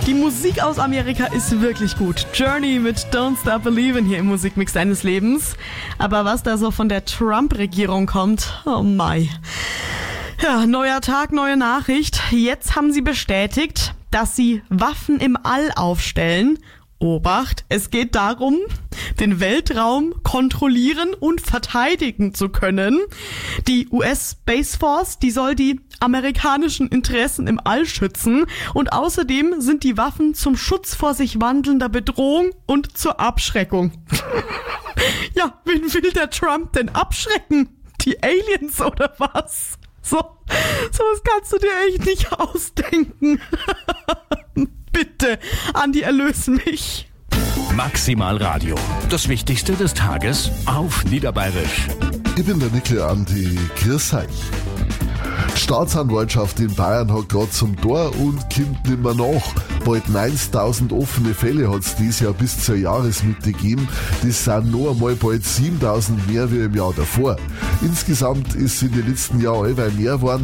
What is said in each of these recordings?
Die Musik aus Amerika ist wirklich gut. Journey mit Don't Stop Believin' hier im Musikmix deines Lebens. Aber was da so von der Trump-Regierung kommt, oh mein. Ja, neuer Tag, neue Nachricht. Jetzt haben sie bestätigt, dass sie Waffen im All aufstellen. Obacht, es geht darum, den Weltraum kontrollieren und verteidigen zu können. Die US Space Force, die soll die amerikanischen Interessen im All schützen. Und außerdem sind die Waffen zum Schutz vor sich wandelnder Bedrohung und zur Abschreckung. Ja, wen will der Trump denn abschrecken? Die Aliens oder was? Sowas kannst du dir echt nicht ausdenken. Bitte, Andi, erlöse mich. Maximal Radio. Das Wichtigste des Tages auf Niederbayerisch. Ich bin der Nickel Andi. Grüß euch. Die Staatsanwaltschaft in Bayern hat gerade zum Tor und kommt nicht mehr nach. Bald 90.000 offene Fälle hat es dieses Jahr bis zur Jahresmitte gegeben. Das sind noch einmal bald 7.000 mehr wie im Jahr davor. Insgesamt ist es in den letzten Jahren allweil mehr geworden.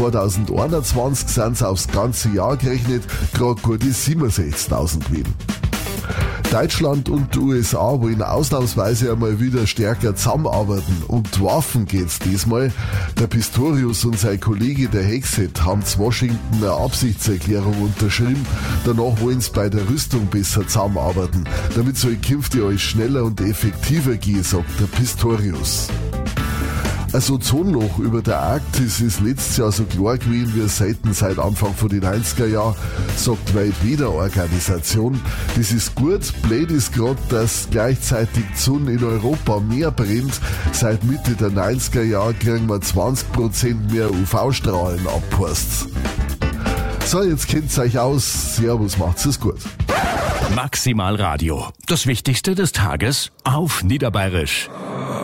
2021 sind es aufs ganze Jahr gerechnet gerade gute 67.000 gewesen. Deutschland und die USA wollen ausnahmsweise einmal wieder stärker zusammenarbeiten. Um die Waffen geht's diesmal. Der Pistorius und sein Kollege der Hexet haben zu Washington eine Absichtserklärung unterschrieben. Danach wollen sie bei der Rüstung besser zusammenarbeiten. Damit soll künftig alles schneller und effektiver gehen, sagt der Pistorius. Ein Ozonloch über der Arktis ist letztes Jahr so klar gewesen wie selten seit Anfang von den 90er Jahren, sagt Weltwetterorganisation. Das ist gut, blöd ist gerade, dass gleichzeitig die Sonne in Europa mehr brennt. Seit Mitte der 90er Jahre kriegen wir 20% mehr UV-Strahlen abgeheißt. So, jetzt kennt's euch aus. Servus, macht's es gut. Maximal Radio. Das Wichtigste des Tages auf Niederbayerisch.